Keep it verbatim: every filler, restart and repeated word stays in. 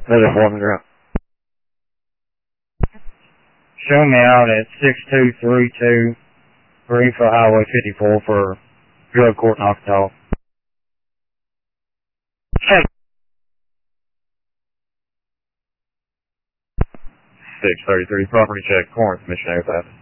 Another four hundred. Show me out at six two three two Greenfield Highway fifty-four for drug court and alcohol. six thirty-three, property check, Corinth, Mission Airpath.